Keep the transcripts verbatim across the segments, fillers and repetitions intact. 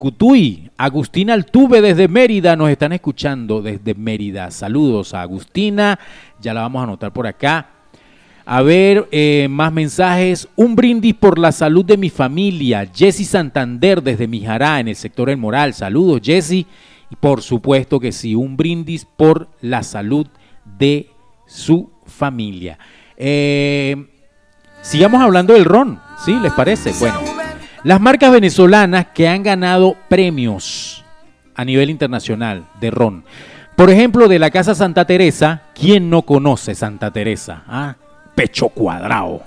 Cutuy, Agustina Altuve desde Mérida, nos están escuchando desde Mérida. Saludos a Agustina, ya la vamos a anotar por acá. A ver, eh, más mensajes. Un brindis por la salud de mi familia. Jessy Santander desde Mijará, en el sector El Moral. Saludos, Jessy. Y por supuesto que sí, un brindis por la salud de su familia. Eh, sigamos hablando del ron, ¿sí? ¿Les parece? Bueno, las marcas venezolanas que han ganado premios a nivel internacional de ron. Por ejemplo, de la Casa Santa Teresa. ¿Quién no conoce Santa Teresa? ¿Ah? Pecho Cuadrado.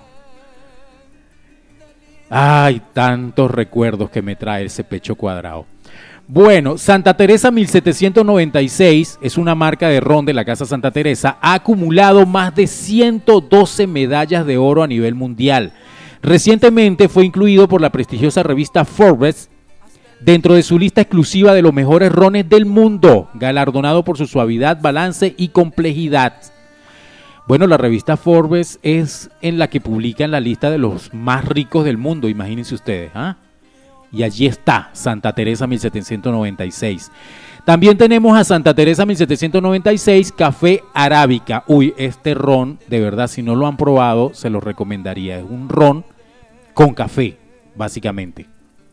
Ay, tantos recuerdos que me trae ese Pecho Cuadrado. Bueno, Santa Teresa mil setecientos noventa y seis es una marca de ron de la Casa Santa Teresa. Ha acumulado más de ciento doce medallas de oro a nivel mundial. Recientemente fue incluido por la prestigiosa revista Forbes dentro de su lista exclusiva de los mejores rones del mundo, galardonado por su suavidad, balance y complejidad. Bueno, la revista Forbes es en la que publican la lista de los más ricos del mundo, imagínense ustedes, ¿ah? Y allí está Santa Teresa mil setecientos noventa y seis. También tenemos a Santa Teresa mil setecientos noventa y seis Café Arábica. Uy, este ron, de verdad, si no lo han probado, se lo recomendaría. Es un ron con café, básicamente.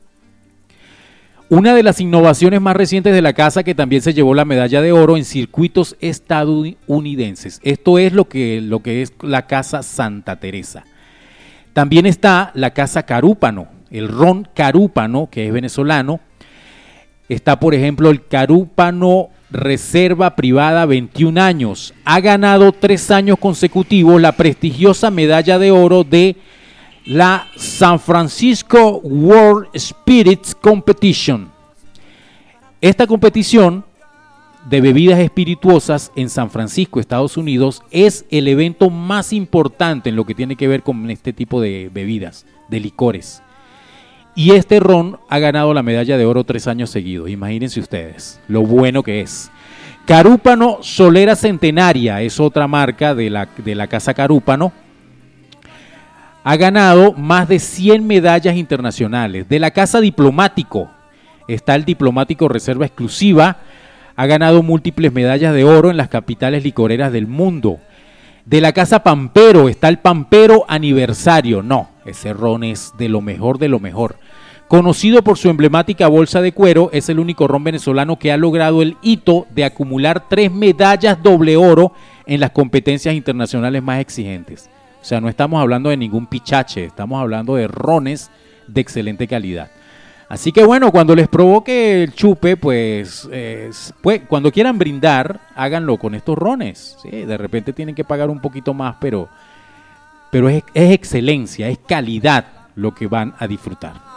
Una de las innovaciones más recientes de la casa, que también se llevó la medalla de oro en circuitos estadounidenses. Esto es lo que, lo que es la Casa Santa Teresa. También está la Casa Carúpano, el ron Carúpano, que es venezolano. Está, por ejemplo, el Carúpano Reserva Privada, veintiún años. Ha ganado tres años consecutivos la prestigiosa medalla de oro de la San Francisco World Spirits Competition. Esta competición de bebidas espirituosas en San Francisco, Estados Unidos, es el evento más importante en lo que tiene que ver con este tipo de bebidas, de licores. Y este ron ha ganado la medalla de oro tres años seguidos. Imagínense ustedes lo bueno que es. Carúpano Solera Centenaria es otra marca de la, de la Casa Carúpano. Ha ganado más de cien medallas internacionales. De la Casa Diplomático está el Diplomático Reserva Exclusiva. Ha ganado múltiples medallas de oro en las capitales licoreras del mundo. De la Casa Pampero está el Pampero Aniversario. No, ese ron es de lo mejor de lo mejor. Conocido por su emblemática bolsa de cuero, es el único ron venezolano que ha logrado el hito de acumular tres medallas doble oro en las competencias internacionales más exigentes. O sea, no estamos hablando de ningún pichache, estamos hablando de rones de excelente calidad. Así que bueno, cuando les provoque el chupe, pues, eh, pues cuando quieran brindar, háganlo con estos rones. ¿Sí? De repente tienen que pagar un poquito más, pero, pero es, es excelencia, es calidad lo que van a disfrutar.